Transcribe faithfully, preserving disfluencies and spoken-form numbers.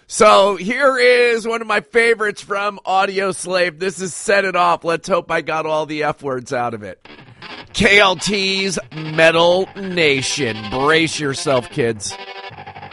So here is one of my favorites from Audio Slave. This is Set It Off. Let's hope I got all the F words out of it. K L T's Metal Nation. Brace yourself, kids.